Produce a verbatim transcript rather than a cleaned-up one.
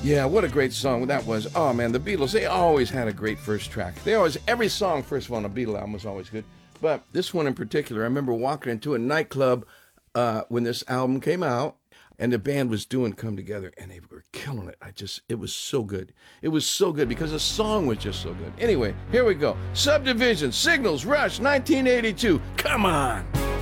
Yeah, what a great song that was. Oh, man, the Beatles, they always had a great first track. They always, every song, first of all, on a Beatle album was always good. But this one in particular, I remember walking into a nightclub uh, when this album came out, and the band was doing Come Together, and they were killing it. I just, it was so good. It was so good because the song was just so good. Anyway, here we go. Subdivision, Signals, Rush, nineteen eighty-two. Come on.